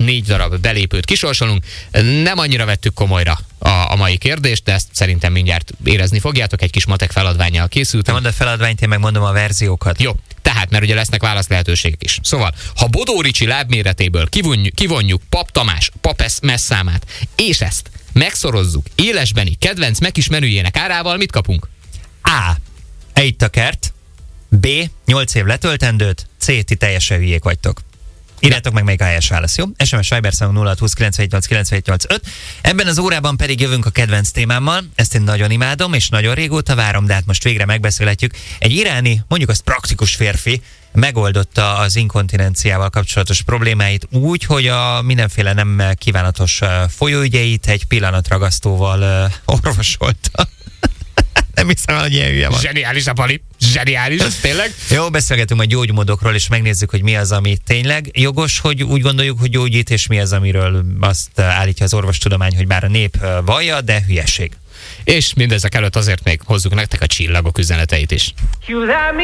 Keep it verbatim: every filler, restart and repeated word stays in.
négy darab belépőt kisorsolunk. Nem annyira vettük komolyra a, a mai kérdést, de ezt szerintem mindjárt érezni fogjátok, egy kis matek feladvánnyal készültem. Te mondd a feladványt, én megmondom a verziókat. Jó, tehát, mert ugye lesznek válasz lehetőségek is. Szóval, ha Bodó Ricsi lábméretéből kivonjuk, kivonjuk Pap Tamás Pap messzámát, és ezt megszorozzuk élesbeni kedvenc megis menüjének árával, mit kapunk? A. Egy kert. B. nyolc év letöltendőt. C. Ti teljesen hülyék vagytok. Írjátok meg, melyik a helyes válasz, jó? es em es Viber számunk nulla hat húsz kilencvennyolc kilencvennyolc öt. Ebben az órában pedig jövünk a kedvenc témámmal. Ezt én nagyon imádom, és nagyon régóta várom, de hát most végre megbeszélhetjük. Egy iráni, mondjuk az praktikus férfi megoldotta az inkontinenciával kapcsolatos problémáit úgy, hogy a mindenféle nem kívánatos folyóügyeit egy pillanatragasztóval orvosolta. Nem hiszem, hogy ilyen hülye van. Zseniális a Pali. Zseniális, tényleg. Jó, beszélgetünk a gyógymódokról, és megnézzük, hogy mi az, ami tényleg jogos, hogy úgy gondoljuk, hogy gyógyít, és mi az, amiről azt állítja az orvostudomány, hogy bár a nép vallja, de hülyeség. És mindezek előtt azért még hozzuk nektek a csillagok üzeneteit is.